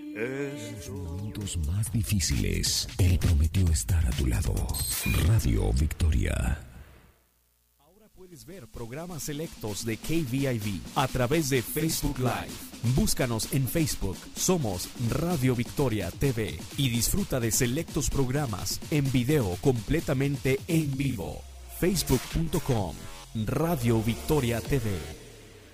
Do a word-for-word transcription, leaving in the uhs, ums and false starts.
En los momentos más difíciles, Él prometió estar a tu lado. Radio Victoria. Ahora puedes ver programas selectos de K V I V a través de Facebook Live. Búscanos en Facebook. Somos Radio Victoria T V y disfruta de selectos programas en video completamente en vivo. Facebook punto com Radio Victoria T V.